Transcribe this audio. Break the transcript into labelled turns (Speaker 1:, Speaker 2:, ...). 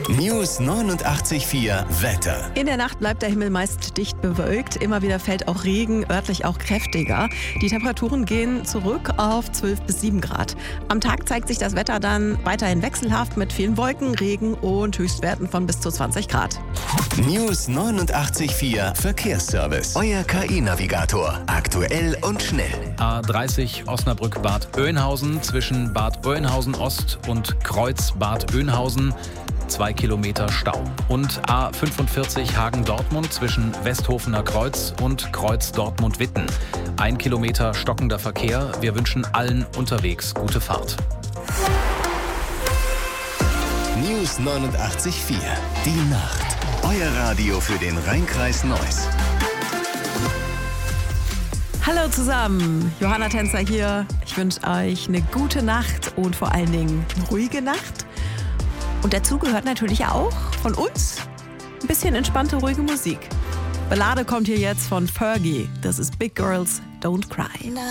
Speaker 1: News 89.4 Wetter.
Speaker 2: In der Nacht bleibt der Himmel meist dicht bewölkt. Immer wieder fällt auch Regen, örtlich auch kräftiger. Die Temperaturen gehen zurück auf 12 bis 7 Grad. Am Tag zeigt sich das Wetter dann weiterhin wechselhaft mit vielen Wolken, Regen und Höchstwerten von bis zu 20 Grad.
Speaker 1: News 89.4 Verkehrsservice. Euer KI-Navigator. Aktuell und schnell.
Speaker 3: A30 Osnabrück-Bad Oeynhausen zwischen Bad Oeynhausen Ost und Kreuz Bad Oeynhausen. 2 Kilometer Stau. Und A45 Hagen-Dortmund zwischen Westhofener Kreuz und Kreuz Dortmund-Witten. 1 Kilometer stockender Verkehr. Wir wünschen allen unterwegs gute Fahrt.
Speaker 1: News 89.4. Die Nacht. Euer Radio für den Rhein-Kreis Neuss.
Speaker 2: Hallo zusammen, Johanna Tänzer hier. Ich wünsche euch eine gute Nacht und vor allen Dingen eine ruhige Nacht. Und dazu gehört natürlich auch von uns ein bisschen entspannte, ruhige Musik. Ballade kommt hier jetzt von Fergie. Das ist Big Girls Don't Cry.